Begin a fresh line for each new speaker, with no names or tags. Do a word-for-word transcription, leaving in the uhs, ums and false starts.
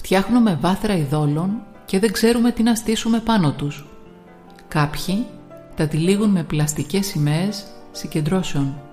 Φτιάχνουμε βάθρα ειδόλων και δεν ξέρουμε τι να στήσουμε πάνω τους. Κάποιοι τα τυλίγουν με πλαστικές σημαίες συγκεντρώσεων.